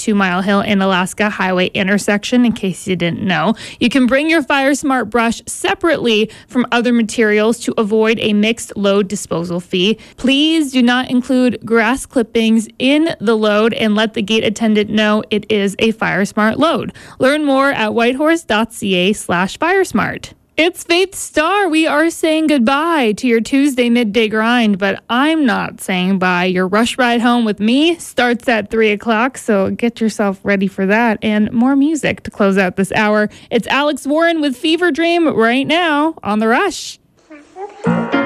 2 Mile Hill and Alaska Highway intersection, in case you didn't know. You can bring your Fire Smart brush separately from other materials to avoid a mixed load disposal fee. Please do not include grass clippings in the load and let the gate attendant know it is a Fire Smart load. Learn more at whitehorse.ca/firesmart. It's Faith Star. We are saying goodbye to your Tuesday midday grind, but I'm not saying bye. Your rush ride home with me starts at 3 o'clock, so get yourself ready for that and more music to close out this hour. It's Alex Warren with Fever Dream right now on The Rush.